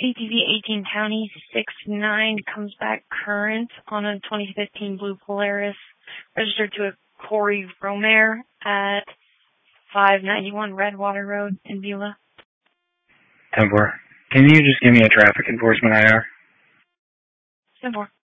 ATV 18 County 69 comes back current on a 2015 Blue Polaris, registered to a Corey Romare at 591 Redwater Road in Beulah. 10-4. Can you just give me a traffic enforcement IR? 10-4.